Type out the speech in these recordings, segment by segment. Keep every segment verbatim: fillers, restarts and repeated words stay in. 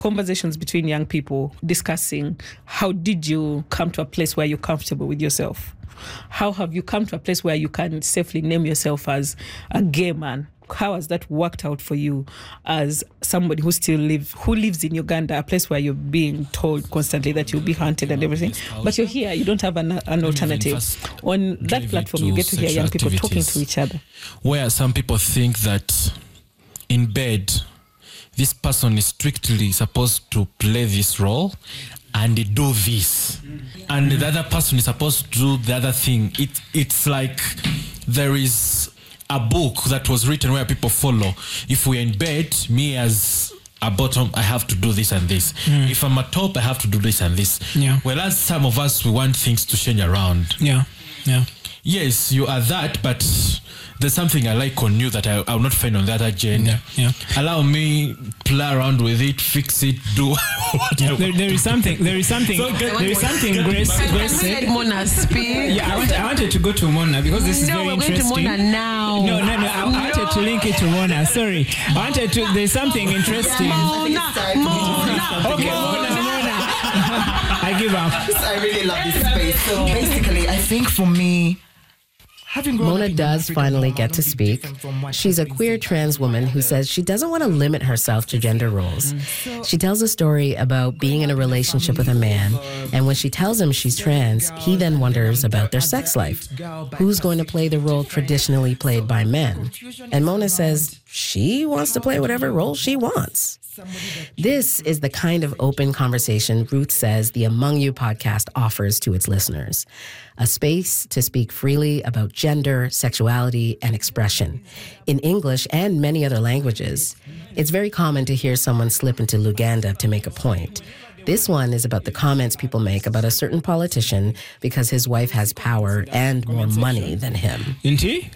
conversations between young people discussing how did you come to a place where you're comfortable with yourself? How have you come to a place where you can safely name yourself as a gay man? How has that worked out for you as somebody who still lives, who lives in Uganda, a place where you're being told constantly that you'll be hunted and everything, but you're here, you don't have an, an alternative. On that platform, you get to hear young people talking to each other. Where some people think that in bed, this person is strictly supposed to play this role and do this, and the other person is supposed to do the other thing. It it's like there is a book that was written where people follow. If we're in bed, me as a bottom, I have to do this and this. Mm. If I'm a top, I have to do this and this. Yeah. Whereas some of us, we want things to change around. Yeah, yeah. Yes, you are that, but there's something I like on you that I, I will not find on the other gender. Yeah, yeah. Allow me play around with it, fix it, do whatever. There, there is something. There is something. So get, there is something. Grace, Grace said. Mona speak. Yeah, I, want, I wanted to go to Mona because this is no, very we're interesting. going to Mona now. No, no, no. I, I wanted no. to link it to Mona. Sorry, I wanted to. There's something interesting. Mona, Mona. Okay, Mona, Mona. I give up. I really love this space. So basically, I think for me, Mona does finally get to speak. She's a queer trans woman who says she doesn't want to limit herself to gender roles. She tells a story about being in a relationship with a man, and when she tells him she's trans, he then wonders about their sex life. Who's going to play the role traditionally played by men? And Mona says she wants to play whatever role she wants. This is the kind of open conversation Ruth says the Among You podcast offers to its listeners. A space to speak freely about gender, sexuality, and expression. In English and many other languages, it's very common to hear someone slip into Luganda to make a point. This one is about the comments people make about a certain politician because his wife has power and more money than him. Inti?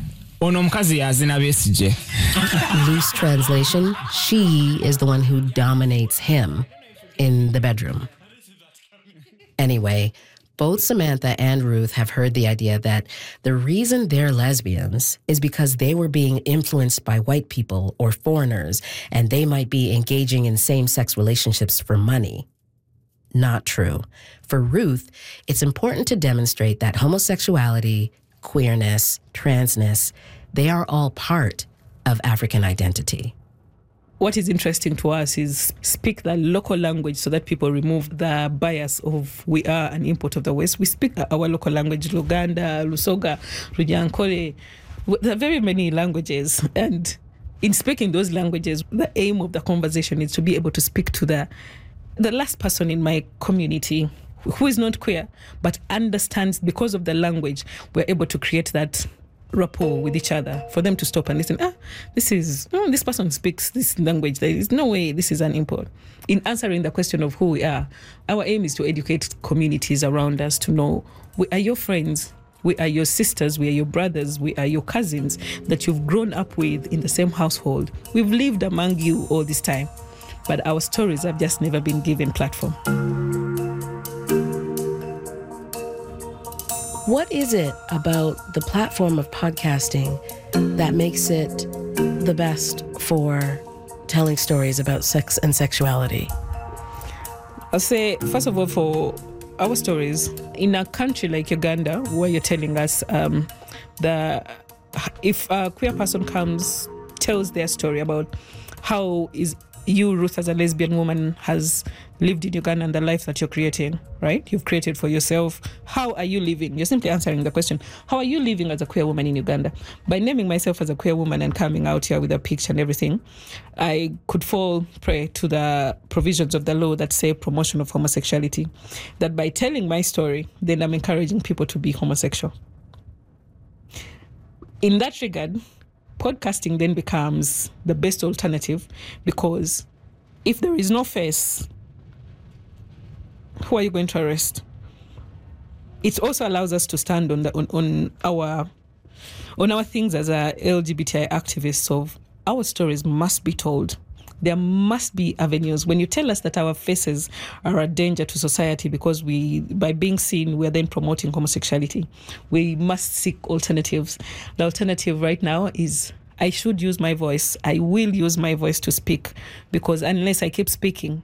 Loose translation, she is the one who dominates him in the bedroom. Anyway, both Samantha and Ruth have heard the idea that the reason they're lesbians is because they were being influenced by white people or foreigners, and they might be engaging in same-sex relationships for money. Not true. For Ruth, it's important to demonstrate that homosexuality, queerness, transness, they are all part of African identity. What is interesting to us is speak the local language so that people remove the bias of we are an import of the West. We speak our local language, Luganda, Lusoga, Runyankole. There are very many languages. And in speaking those languages, the aim of the conversation is to be able to speak to the, the last person in my community who is not queer, but understands because of the language, we're able to create that rapport with each other for them to stop and listen. Ah, this is, oh, this person speaks this language. There is no way this is an import. In answering the question of who we are, our aim is to educate communities around us to know we are your friends, we are your sisters, we are your brothers, we are your cousins that you've grown up with in the same household. We've lived among you all this time, but our stories have just never been given platform. What is it about the platform of podcasting that makes it the best for telling stories about sex and sexuality? I'll say, first of all, for our stories, in a country like Uganda, where you're telling us um, the if a queer person comes, tells their story about how is you, Ruth, as a lesbian woman, has lived in Uganda and the life that you're creating, right? You've created for yourself. How are you living? You're simply answering the question, how are you living as a queer woman in Uganda? By naming myself as a queer woman and coming out here with a picture and everything, I could fall prey to the provisions of the law that say promotion of homosexuality. That by telling my story, then I'm encouraging people to be homosexual. In that regard, podcasting then becomes the best alternative, because if there is no face, who are you going to arrest? It also allows us to stand on the on, on our on our things as a L G B T I activists of our stories must be told. There must be avenues. When you tell us that our faces are a danger to society because we, by being seen, we are then promoting homosexuality, we must seek alternatives. The alternative right now is I should use my voice. I will use my voice to speak, because unless I keep speaking,